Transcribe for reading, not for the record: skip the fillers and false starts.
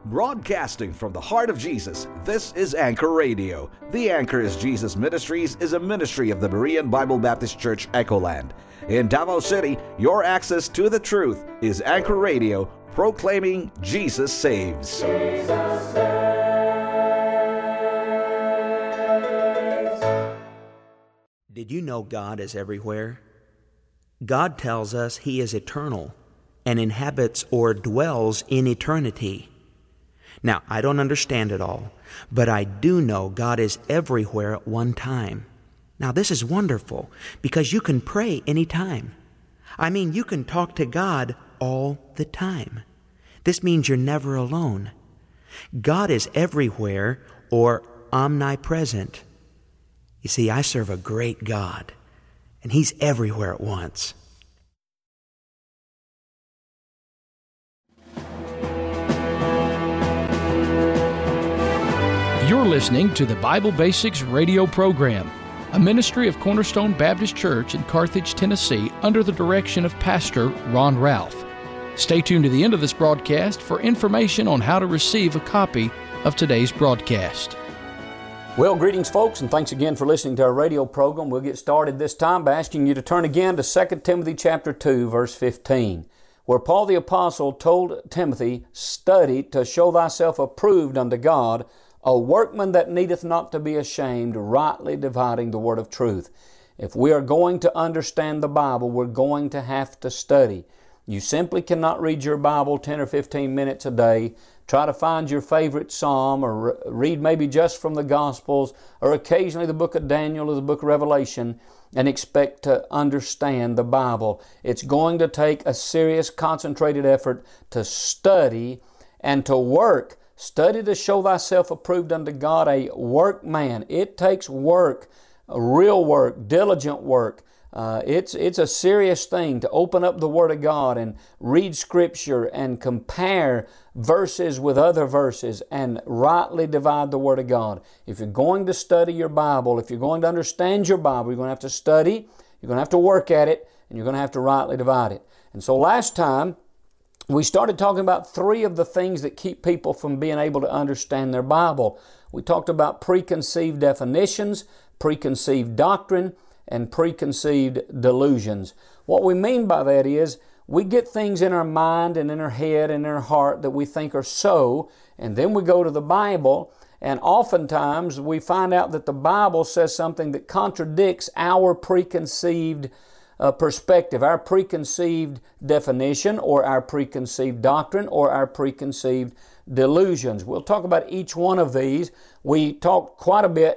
Broadcasting from the heart of Jesus, this is Anchor Radio. The Anchor is Jesus Ministries is a ministry of the Berean Bible Baptist Church, Echoland. In Davao City, your access to the truth is Anchor Radio, proclaiming Jesus saves. Jesus saves. Did you know God is everywhere? God tells us He is eternal and inhabits or dwells in eternity. Now, I don't understand it all, but I do know God is everywhere at one time. Now, this is wonderful because you can pray anytime. I mean, you can talk to God all the time. This means you're never alone. God is everywhere or omnipresent. You see, I serve a great God, and He's everywhere at once. You're listening to the Bible Basics radio program, a ministry of Cornerstone Baptist Church in Carthage, Tennessee, under the direction of Pastor Ron Ralph. Stay tuned to the end of this broadcast for information on how to receive a copy of today's broadcast. Well, greetings, folks, and thanks again for listening to our radio program. We'll get started this time by asking you to turn again to 2 Timothy chapter 2, verse 15, where Paul the Apostle told Timothy, "Study to show thyself approved unto God, a workman that needeth not to be ashamed, rightly dividing the word of truth." If we are going to understand the Bible, we're going to have to study. You simply cannot read your Bible 10 or 15 minutes a day, try to find your favorite psalm, or read maybe just from the Gospels, or occasionally the book of Daniel or the book of Revelation, and expect to understand the Bible. It's going to take a serious, concentrated effort to study and to work. Study to show thyself approved unto God, a workman. It takes work, real work, diligent work. It's a serious thing to open up the Word of God and read Scripture and compare verses with other verses and rightly divide the Word of God. If you're going to study your Bible, if you're going to understand your Bible, you're going to have to study, you're going to have to work at it, and you're going to have to rightly divide it. And so last time, we started talking about three of the things that keep people from being able to understand their Bible. We talked about preconceived definitions, preconceived doctrine, and preconceived delusions. What we mean by that is we get things in our mind and in our head and in our heart that we think are so, and then we go to the Bible, and oftentimes we find out that the Bible says something that contradicts our preconceived perspective, our preconceived definition, or our preconceived doctrine, or our preconceived delusions. We'll talk about each one of these. We talked quite a bit